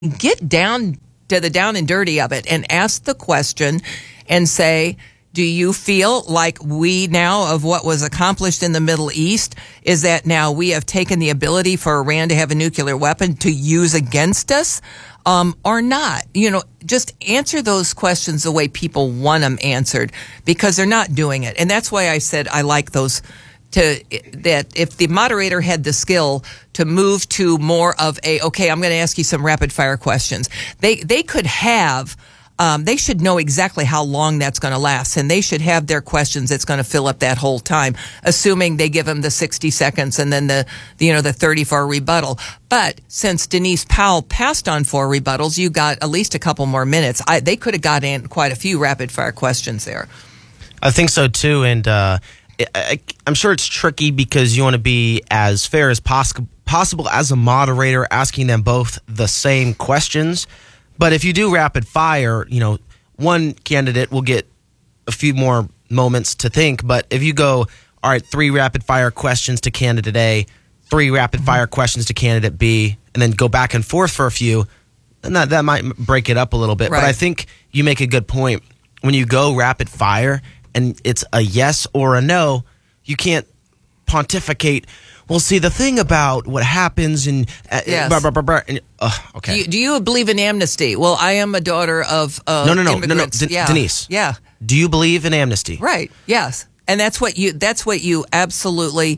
get down to the down and dirty of it and ask the question and say, do you feel like we now, of what was accomplished in the Middle East, is that now we have taken the ability for Iran to have a nuclear weapon to use against us, or not? Just answer those questions the way people want them answered, because they're not doing it. And that's why I said I like those. That if the moderator had the skill to move to more of okay, I'm going to ask you some rapid fire questions. They could have. They should know exactly how long that's going to last, and they should have their questions that's going to fill up that whole time, assuming they give them the 60 seconds and then the 30 for a rebuttal. But since Denise Powell passed on 4 rebuttals, you got at least a couple more minutes. They could have got in quite a few rapid fire questions there. I think so too, and I'm sure it's tricky because you want to be as fair as possible as a moderator, asking them both the same questions. But if you do rapid fire, one candidate will get a few more moments to think. But if you go, all right, 3 rapid fire questions to candidate A, 3 rapid fire questions to candidate B, and then go back and forth for a few, then that might break it up a little bit. Right. But I think you make a good point. When you go rapid fire and it's a yes or a no, you can't pontificate. Well, see, the thing about what happens in yes. Okay. Do you believe in amnesty? Well, I am a daughter of No. Yeah. Denise. Yeah. Do you believe in amnesty? Right. Yes. And that's what you absolutely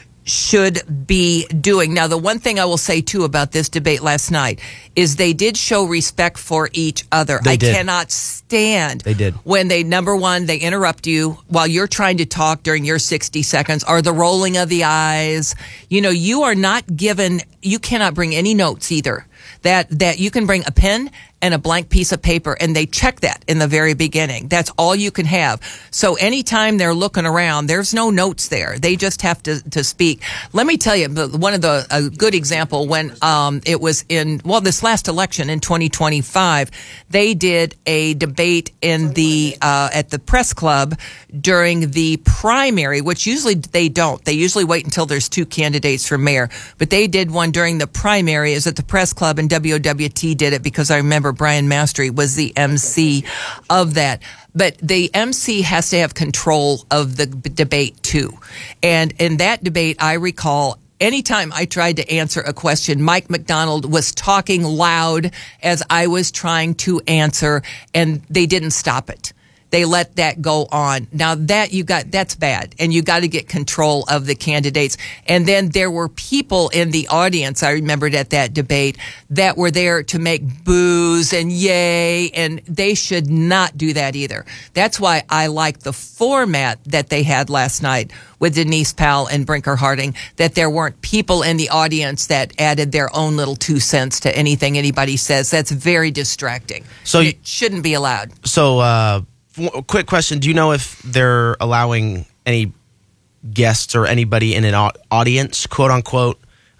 should be doing. Now, the one thing I will say, too, about this debate last night is they did show respect for each other. They did. Cannot stand they did. when number one, they interrupt you while you're trying to talk during your 60 seconds, or the rolling of the eyes. You are not given, you cannot bring any notes either. That you can bring a pen and a blank piece of paper, and they check that in the very beginning. That's all you can have. So anytime they're looking around, there's no notes there. They just have to speak. Let me tell you, one of a good example, when it was this last election in 2025, they did a debate in at the press club during the primary, which usually they don't. They usually wait until there's 2 candidates for mayor. But they did one during the primary. It was at the press club, and WWT did it because I remember Brian Mastery was the MC of that. But the MC has to have control of the debate too. And in that debate, I recall anytime I tried to answer a question, Mike McDonald was talking loud as I was trying to answer, and they didn't stop it. They let that go on. Now that's bad, and you got to get control of the candidates. And then there were people in the audience, I remembered at that debate, that were there to make boos and yay, and they should not do that either. That's why I like the format that they had last night with Denise Powell and Brinker Harding, that there weren't people in the audience that added their own little 2 cents to anything anybody says. That's very distracting. So it shouldn't be allowed. So, quick question. Do you know if they're allowing any guests or anybody in an audience, quote unquote,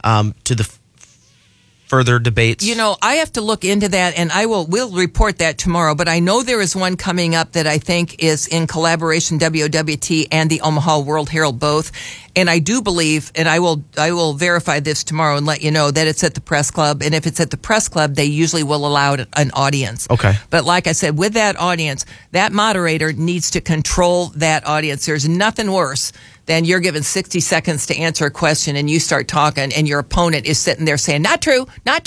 to the further debates? I have to look into that, and we'll report that tomorrow. But I know there is one coming up that I think is in collaboration, WWT and the Omaha World Herald both. And I do believe, and I will verify this tomorrow and let you know, that it's at the press club. And if it's at the press club, they usually will allow an audience. Okay. But like I said, with that audience, that moderator needs to control that audience. There's nothing worse than you're given 60 seconds to answer a question, and you start talking, and your opponent is sitting there saying, not true,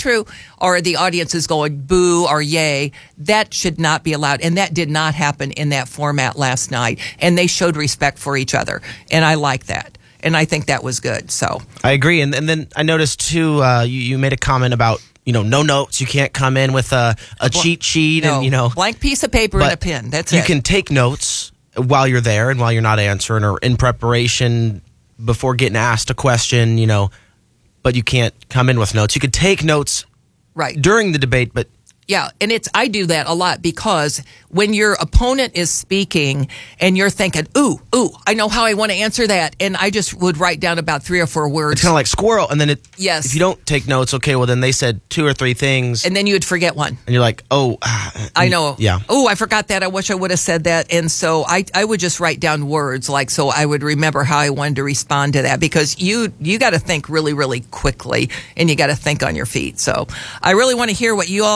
or the audience is going boo or yay. That should not be allowed. And that did not happen in that format last night. And they showed respect for each other. And I like that. And I think that was good. So I agree. And then I noticed too, you made a comment about, no notes. You can't come in with a cheat sheet. No, and blank piece of paper and a pen. That's it. You can take notes while you're there and while you're not answering, or in preparation before getting asked a question, but you can't come in with notes. You could take notes right during the debate, but Yeah, and I do that a lot because when your opponent is speaking and you're thinking, ooh, I know how I want to answer that, and I just would write down about 3 or 4 words. It's kind of like squirrel, and then Yes. if you don't take notes, okay, well then they said 2 or 3 things, And then you would forget one. and you're like, oh, I know. yeah. Oh, I forgot that. I wish I would have said that. And so I would just write down words so I would remember how I wanted to respond to that, because you got to think really, really quickly, and you got to think on your feet. So I really want to hear what you all